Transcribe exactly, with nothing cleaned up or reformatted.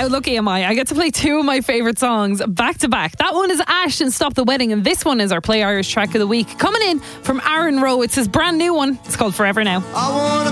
How lucky am I? I get to play two of my favourite songs back to back. That one is Ash and Stop the Wedding, and this one is our Play Irish track of the week. Coming in from Aaron Rowe. It's his brand new one. It's called Forever Now. I wanna